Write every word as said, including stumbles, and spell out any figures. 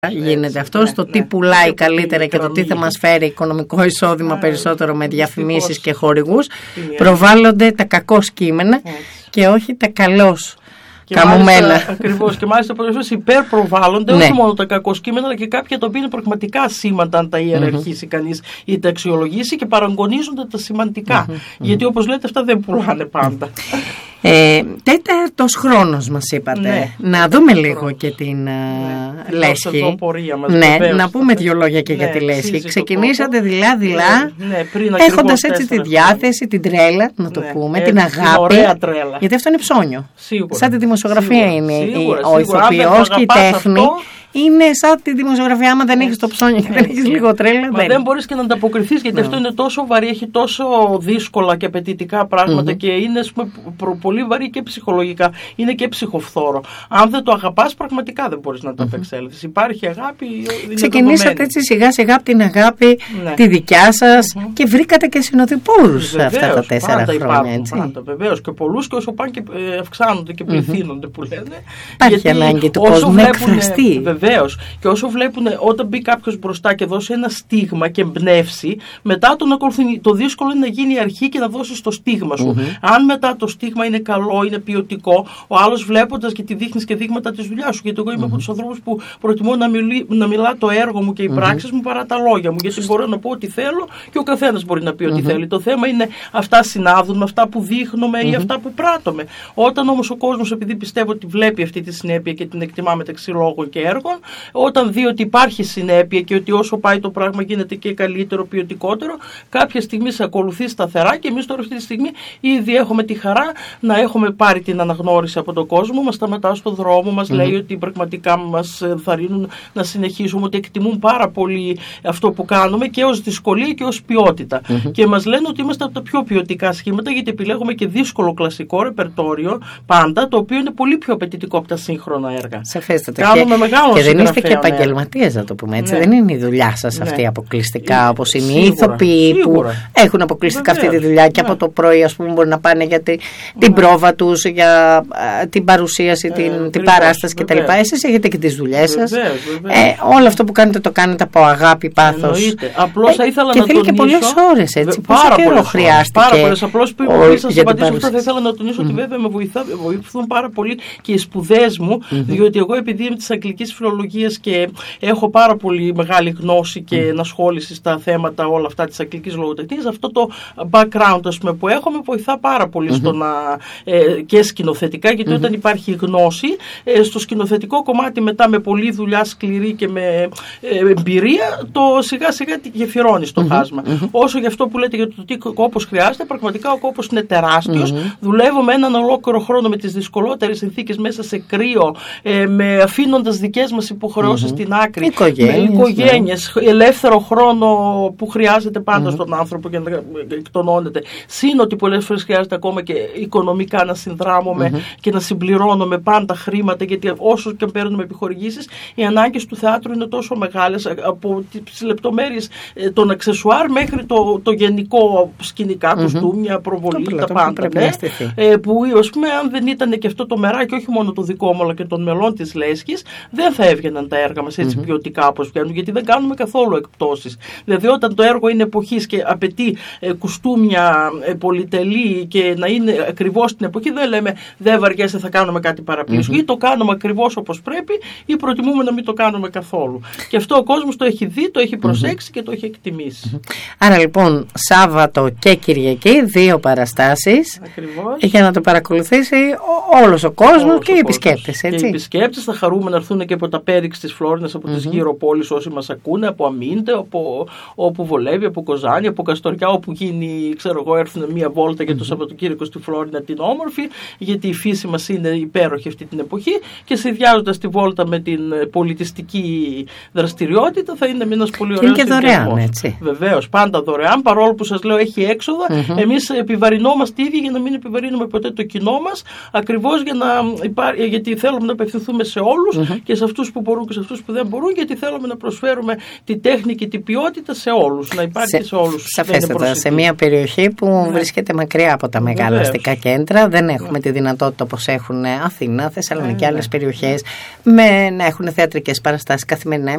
γίνεται αυτό, ναι, στο ναι, τι ναι, πουλάει ναι, καλύτερα και το τι θα μας φέρει οικονομικό εισόδημα, ναι, περισσότερο με διαφημίσεις και χορηγούς. Προβάλλονται τα κακώς κείμενα και όχι τα καλώς καμωμένα. Ακριβώς, και μάλιστα υπερπροβάλλονται, ναι, όχι μόνο τα κακώς κείμενα, αλλά και κάποια τα οποία είναι πραγματικά σήμαντα, αν τα ιεραρχήσει mm-hmm. κανείς ή τα αξιολογήσει, και παραγωνίζονται τα σημαντικά. Mm-hmm. Γιατί όπως λέτε, αυτά δεν πουλάνε πάντα. Ε, τέταρτος χρόνος μας είπατε. Ναι, να δούμε λίγο χρόνος. Και την ναι, uh, λέσχη. Μας, ναι, βεβαίως, να πούμε δύο λόγια και ναι, για τη λέσχη. Ξεκινήσατε δειλά-δειλά, ναι, ναι, έχοντας έτσι τη διάθεση, την τρέλα, να το ναι, πούμε, ε, την αγάπη. Την γιατί αυτό είναι ψώνιο. Σίγουρα. Σαν τη δημοσιογραφία σίγουρα, είναι σίγουρα, ο ηθοποιός και η τέχνη. Αυτό, είναι σαν τη δημοσιογραφία, άμα δεν έχεις το ψώνιο και δεν έχεις λίγο τρέλα. Μα δεν, δεν μπορείς και να ανταποκριθείς, γιατί no. αυτό είναι τόσο βαρύ, έχει τόσο δύσκολα και απαιτητικά πράγματα mm-hmm. και είναι, ας πούμε, προ, πολύ βαρύ και ψυχολογικά. Είναι και ψυχοφθόρο. Αν δεν το αγαπάς, πραγματικά δεν μπορείς να το απεξέλθεις. Mm-hmm. Υπάρχει αγάπη. Ξεκινήσατε έτσι σιγά σιγά από την αγάπη ναι. τη δικιά σας mm-hmm. και βρήκατε και συνοδοιπόρους αυτά τα τέσσερα πάντα χρόνια. Υπάρχουν, έτσι. Πάντα, βεβαίως, και πολλούς, και όσο πάνε και αυξάνονται και πληθύνονται mm-hmm. που λένε. Υπάρχει ανάγκη του κόσμου να εκφραστεί. Βεβαίως. Και όσο βλέπουν, όταν μπει κάποιος μπροστά και δώσει ένα στίγμα και εμπνεύσει, μετά τον ακολουθεί. Το δύσκολο είναι να γίνει η αρχή και να δώσεις το στίγμα σου. Mm-hmm. Αν μετά το στίγμα είναι καλό, είναι ποιοτικό, ο άλλος βλέποντας και τη δείχνεις και δείγματα της δουλειάς σου. Γιατί εγώ είμαι mm-hmm. από τους ανθρώπους που προτιμώ να, μιλεί, να μιλά το έργο μου και οι mm-hmm. πράξεις μου παρά τα λόγια μου. Γιατί μπορώ να πω ό,τι θέλω και ο καθένας μπορεί να πει ό,τι mm-hmm. θέλει. Το θέμα είναι αυτά συνάδουν με αυτά που δείχνουμε mm-hmm. ή αυτά που πράττουμε. Όταν όμως ο κόσμος, επειδή πιστεύω ότι βλέπει αυτή τη συνέπεια και την εκτιμά μεταξύ λόγων και έργων, όταν δει ότι υπάρχει συνέπεια και ότι όσο πάει το πράγμα γίνεται και καλύτερο, ποιοτικότερο, κάποια στιγμή σε ακολουθεί σταθερά, και εμείς τώρα αυτή τη στιγμή ήδη έχουμε τη χαρά να έχουμε πάρει την αναγνώριση από τον κόσμο, μας σταματά στον δρόμο, μας mm-hmm. λέει ότι πραγματικά μας ενθαρρύνουν να συνεχίσουμε, ότι εκτιμούν πάρα πολύ αυτό που κάνουμε και ως δυσκολία και ως ποιότητα. Mm-hmm. Και μας λένε ότι είμαστε από τα πιο ποιοτικά σχήματα, γιατί επιλέγουμε και δύσκολο κλασικό ρεπερτόριο πάντα, το οποίο είναι πολύ πιο απαιτητικό από τα σύγχρονα έργα. Σαφέστατα. Κάνουμε μεγάλο. Και δεν είστε και επαγγελματίες, να το πούμε έτσι. Ναι. Δεν είναι η δουλειά σας ναι. αυτή αποκλειστικά, όπως είναι οι ήθοποιοι που έχουν αποκλειστικά Βεβαίως. Αυτή τη δουλειά και ναι. από το πρωί, ας πούμε, μπορεί να πάνε για τη, την ναι. πρόβα τους, για α, την παρουσίαση, ε, την, την παράσταση κτλ. Εσείς έχετε και τις δουλειές σας. Βεβαίως, βεβαίως. Ε, όλο αυτό που κάνετε το κάνετε από αγάπη, πάθος. Απλώς θα ήθελα και να θέλει τονίσω. Και πολλές ώρες, έτσι. Πόσο πάρα καιρό χρειάστηκε. Πάρα πολλές. Απλώς πριν σας απαντήσω αυτά, θα ήθελα να τονίσω ότι βέβαια με βοηθούν πάρα πολύ και οι σπουδές μου, διότι εγώ, επειδή είμαι της αγγλικής φιλολογίας και έχω πάρα πολύ μεγάλη γνώση και mm. ενασχόληση στα θέματα όλα αυτά της αγγλικής λογοτεχνίας, αυτό το background, ας πούμε, που έχω με βοηθά πάρα πολύ mm-hmm. στο να, ε, και σκηνοθετικά, γιατί mm-hmm. όταν υπάρχει γνώση ε, στο σκηνοθετικό κομμάτι, μετά με πολλή δουλειά σκληρή και με ε, εμπειρία, το σιγά σιγά γεφυρώνει το mm-hmm. χάσμα. Mm-hmm. Όσο για αυτό που λέτε για το τι κόπος χρειάζεται, πραγματικά ο κόπος είναι τεράστιος. Mm-hmm. Δουλεύω με έναν ολόκληρο χρόνο με τις δυσκολότερες συνθήκες μέσα σε κρύο, ε, με αφήνοντας δικές μας υποχρεώσεις mm-hmm. στην άκρη, οικογένειες, με οικογένειες, ναι. ελεύθερο χρόνο που χρειάζεται πάντα mm-hmm. στον άνθρωπο για να εκτονώνεται. Συν ότι πολλές φορές χρειάζεται ακόμα και οικονομικά να συνδράμουμε mm-hmm. και να συμπληρώνουμε πάντα χρήματα, γιατί όσο και παίρνουμε επιχορηγήσεις, οι ανάγκες του θεάτρου είναι τόσο μεγάλες, από τις λεπτομέρειες των αξεσουάρ μέχρι το, το γενικό σκηνικά, mm-hmm. κουστούμια, προβολή, το τα πάντα. Ναι, ε, που, ας πούμε, αν δεν ήταν και αυτό το μεράκι, όχι μόνο το δικό μου αλλά και των μελών της Λέσχης, δεν θα έβγαιναν τα έργα μας έτσι mm-hmm. ποιοτικά όπως βγαίνουν, γιατί δεν κάνουμε καθόλου εκπτώσεις. Δηλαδή, όταν το έργο είναι εποχής και απαιτεί ε, κουστούμια ε, πολυτελή και να είναι ακριβώς την εποχή, δεν λέμε δεν βαριέσαι, θα κάνουμε κάτι παραπίσω. Mm-hmm. Ή το κάνουμε ακριβώς όπως πρέπει, ή προτιμούμε να μην το κάνουμε καθόλου. Και αυτό ο κόσμος το έχει δει, το έχει προσέξει mm-hmm. και το έχει εκτιμήσει. Mm-hmm. Άρα λοιπόν, Σάββατο και Κυριακή, δύο παραστάσεις. Ακριβώς. Για να το παρακολουθήσει όλος ο κόσμος όλος και οι επισκέπτες. Έτσι. Και οι επισκέπτες θα χαρούμε να έρθουν και από τα πέριξ της Φλόρινας, από mm-hmm. τις γύρω πόλεις όσοι μας ακούνε, από Αμίντε, από όπου βολεύει, από Κοζάνη, από Καστοριά, όπου γίνει, ξέρω εγώ, έρθουν μία βόλτα για το Σαββατοκύριακο στη Φλόρινα την όμορφη, γιατί η φύση μας είναι υπέροχη αυτή την εποχή, και συνδυάζοντας τη βόλτα με την πολιτιστική δραστηριότητα θα είναι ένας πολύ ωραίος συνδυασμός. Και δωρεάν, έτσι. Βεβαίως, πάντα δωρεάν, παρόλο που σας λέω έχει έξοδα, mm-hmm. εμείς επιβαρυνόμαστε ήδη για να μην επιβαρύνουμε ποτέ το κοινό μας, ακριβώς για να υπά... γιατί θέλουμε να απευθυνθούμε σε όλους mm-hmm. και σε αυτούς που μπορούν και σε αυτούς που δεν μπορούν, γιατί θέλουμε να προσφέρουμε τη τέχνη και την ποιότητα σε όλους, να υπάρχει σε, σε όλους. Σαφέστατα, σε μια περιοχή που ναι. βρίσκεται μακριά από τα μεγάλα Βεβαίως. αστικά κέντρα, δεν έχουμε ναι. τη δυνατότητα όπως έχουν Αθήνα, Θεσσαλονίκη και ναι, άλλες ναι. περιοχές με, να έχουν θεατρικές παραστάσεις καθημερινά.